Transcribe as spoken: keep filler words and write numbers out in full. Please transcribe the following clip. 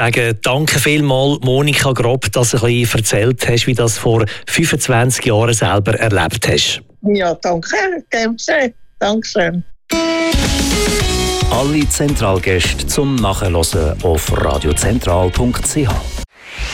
Sagen, danke vielmals, Monika Grob, dass du ein bisschen erzählt hast, wie du das vor fünfundzwanzig Jahren selber erlebt hast. Ja, danke. Gern geschehen. Dankeschön. Alle Zentralgäste zum Nachhören auf radiozentral punkt c h.